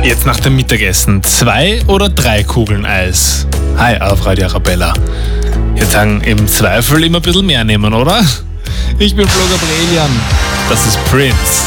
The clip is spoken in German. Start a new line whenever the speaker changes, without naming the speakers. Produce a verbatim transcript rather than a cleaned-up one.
Jetzt nach dem Mittagessen zwei oder drei Kugeln Eis? Hi, auf Radio Arabella. Wir sagen im Zweifel immer ein bisschen mehr nehmen, oder? Ich bin Blogger Brelian. Das ist Prince.